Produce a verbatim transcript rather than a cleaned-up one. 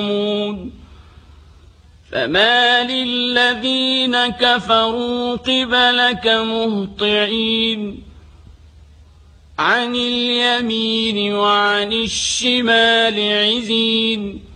فمال الذين كفروا قبلك مهطعين عن اليمين وعن الشمال عزين